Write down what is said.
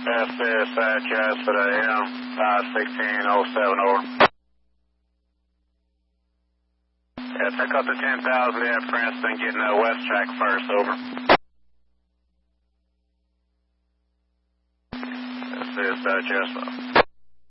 This is Jasper AM, 1607, over. Yeah, pick up the 10,000 at Princeton, getting west track first, over. This is Jasper.